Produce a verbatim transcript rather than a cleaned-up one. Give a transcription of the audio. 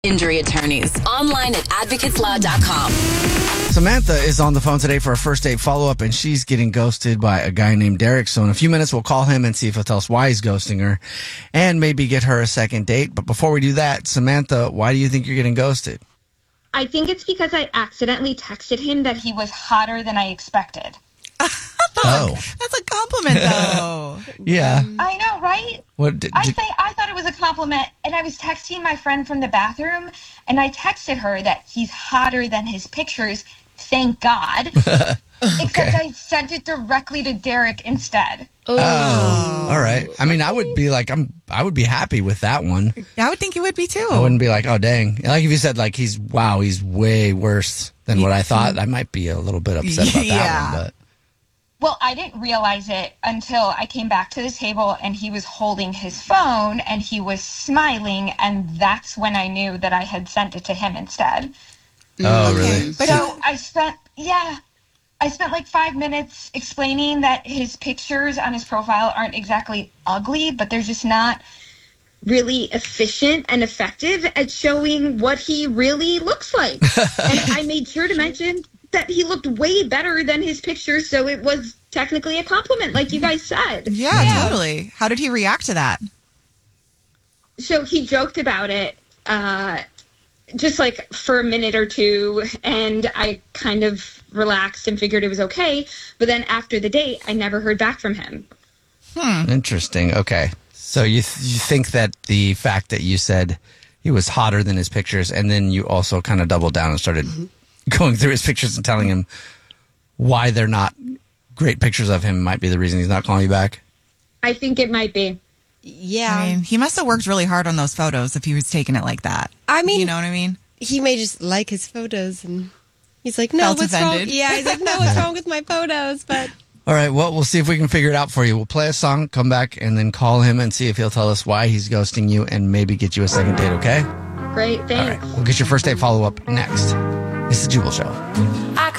Injury attorneys. Online at advocates law dot com. Samantha is on the phone today for a first date follow-up, and she's getting ghosted by a guy named Derek. So in a few minutes, we'll call him and see if he'll tell us why he's ghosting her and maybe get her a second date. But before we do that, Samantha, why do you think you're getting ghosted? I think it's because I accidentally texted him that he was hotter than I expected. Oh. That's a compliment, though. Yeah. I know, right? What did, I did, say I thought it was a compliment, and I was texting my friend from the bathroom, and I texted her that he's hotter than his pictures. Thank God. Except I sent it directly to Derek instead. Oh, all right. I mean, I would be like, I'm, I would be happy with that one. I would think you would be, too. I wouldn't be like, oh, dang. Like if you said, like, he's, wow, he's way worse than what I thought, I might be a little bit upset about Yeah. that one. But Well, I didn't realize it until I came back to the table and he was holding his phone and he was smiling, and that's when I knew that I had sent it to him instead. Oh, really? But so I spent, yeah, I spent like five minutes explaining that his pictures on his profile aren't exactly ugly, but they're just not really efficient and effective at showing what he really looks like. And I made sure to mention that he looked way better than his pictures, so it was technically a compliment, like you guys said. Yeah, yeah. Totally. How did he react to that? So he joked about it, uh, just like for a minute or two, and I kind of relaxed and figured it was okay. But then after the date, I never heard back from him. Hmm. Interesting. Okay. So you th- you think that the fact that you said he was hotter than his pictures, and then you also kind of doubled down and started mm-hmm. going through his pictures and telling him why they're not great pictures of him might be the reason he's not calling you back? I think it might be. Yeah. I mean, he must have worked really hard on those photos if he was taking it like that. I mean, you know what I mean? He may just like his photos and he's like, no, Felt what's offended. wrong? Yeah, he's like, no, what's wrong with my photos? But all right, well, we'll see if we can figure it out for you. We'll play a song, come back, and then call him and see if he'll tell us why he's ghosting you and maybe get you a second date, okay? Great, thanks. All right, we'll get your first date follow-up next. It's the Jubal Show. I